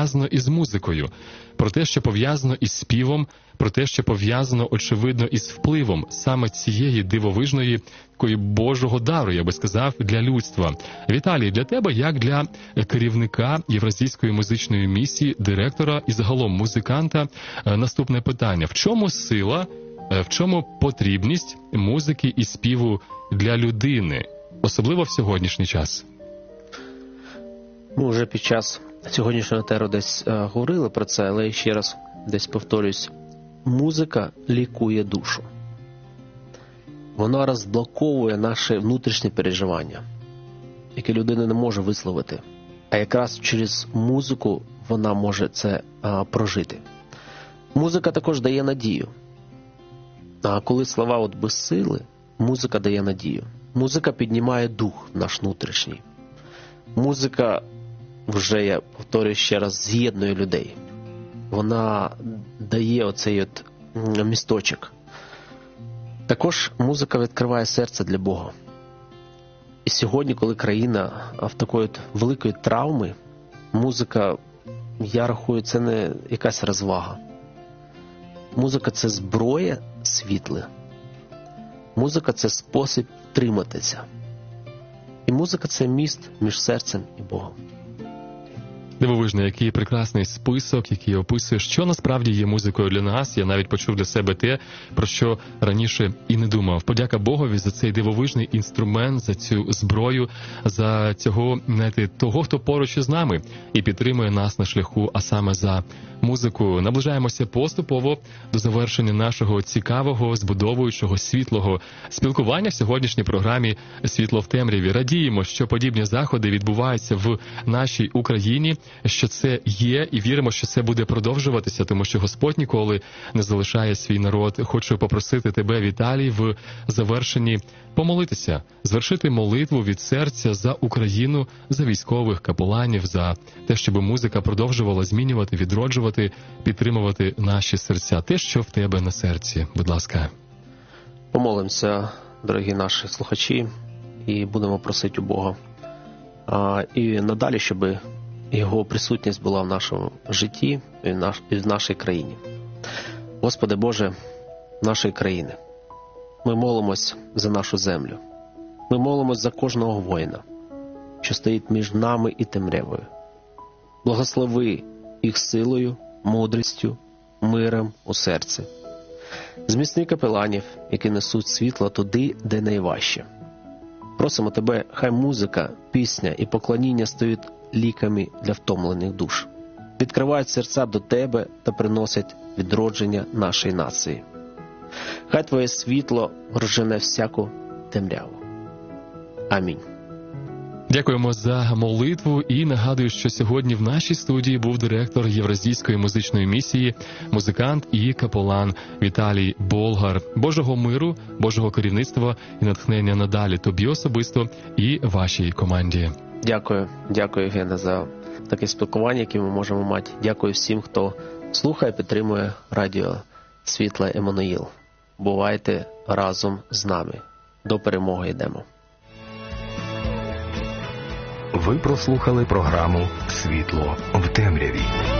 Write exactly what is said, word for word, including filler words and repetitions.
пов'язано із музикою, про те, що пов'язано із співом, про те, що пов'язано, очевидно, із впливом саме цієї дивовижної, такої Божого дару, я би сказав, для людства. Віталій, для тебе, як для керівника Євразійської музичної місії, директора і загалом музиканта, наступне питання. В чому сила, в чому потрібність музики і співу для людини, особливо в сьогоднішній час? Ми вже під час сьогоднішнього етеру десь е, говорили про це, але ще раз десь повторюсь. Музика лікує душу. Вона розблоковує наші внутрішні переживання, які людина не може висловити. А якраз через музику вона може це а, прожити. Музика також дає надію. А коли слова от безсили, музика дає надію. Музика піднімає дух наш внутрішній. Музика, вже я повторюю ще раз, з'єднує людей. Вона дає оцей от місточок. Також музика відкриває серце для Бога. І сьогодні, коли країна в такої от великої травми, музика, я рахую, це не якась розвага. Музика – це зброя світла. Музика – це спосіб втриматися. І музика – це міст між серцем і Богом. Дивовижно, який прекрасний список, який описує, що насправді є музикою для нас. Я навіть почув для себе те, про що раніше і не думав. Подяка Богові за цей дивовижний інструмент, за цю зброю, за цього, знаєте, того, хто поруч із нами і підтримує нас на шляху, а саме за музику. Наближаємося поступово до завершення нашого цікавого, збудовуючого, світлого спілкування в сьогоднішній програмі «Світло в темряві». Радіємо, що подібні заходи відбуваються в нашій Україні, що це є, і віримо, що це буде продовжуватися, тому що Господь ніколи не залишає свій народ. Хочу попросити тебе, Віталій, в завершенні помолитися, звершити молитву від серця за Україну, за військових, капеланів, за те, щоб музика продовжувала змінювати, відроджувати, підтримувати наші серця. Те, що в тебе на серці. Будь ласка. Помолимося, дорогі наші слухачі, і будемо просити у Бога. А, і надалі, щоб Його присутність була в нашому житті і в, наш, і в нашій країні. Господи Боже, нашої країни, ми молимось за нашу землю. Ми молимось за кожного воїна, що стоїть між нами і темрявою. Благослови їх силою, мудрістю, миром у серці. Зміцни капеланів, які несуть світло туди, де найважче. Просимо Тебе, хай музика, пісня і поклоніння стають ліками для втомлених душ. Відкривають серця до Тебе та приносять відродження нашої нації. Хай Твоє світло розжене всяку темряву. Амінь. Дякуємо за молитву і нагадую, що сьогодні в нашій студії був директор Євразійської музичної місії, музикант і капелан Віталій Болгар. Божого миру, Божого керівництва і натхнення надалі тобі особисто і вашій команді. Дякую, дякую, Євгене, за таке спілкування, яке ми можемо мати. Дякую всім, хто слухає, підтримує радіо «Світла Еммануїл». Бувайте разом з нами. До перемоги йдемо. Ви прослухали програму «Світло в темряві».